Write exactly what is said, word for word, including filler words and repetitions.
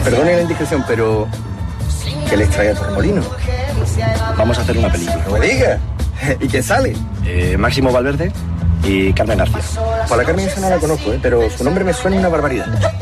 Perdone la indiscreción, pero ¿qué les trae a Torremolinos? Vamos a hacer una película. No me digas. ¿Y quién sale? Eh, Máximo Valverde y Carmen García. Pues la Carmen esa no la conozco, ¿eh? Pero su nombre me suena una barbaridad.